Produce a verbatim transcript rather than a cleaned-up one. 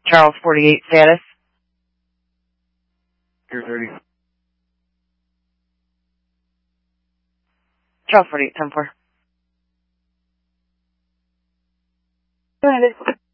Charles forty-eight status. Pier thirty. Charles forty-eight, ten four. Go ahead.